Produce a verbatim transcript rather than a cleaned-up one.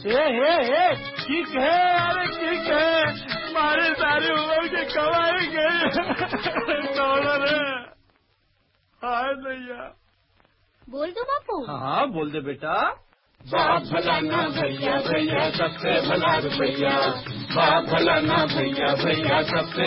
हे हे हे ठीक है, अरे ठीक है, हमारी सारी उम्र की कमाई गई डॉलर है। हाय भैया। बोल दो बापू। हाँ बोल दे बेटा। बाप भला ना भैया भैया सबसे भला रुपैया, बाप भला ना भैया भैया सबसे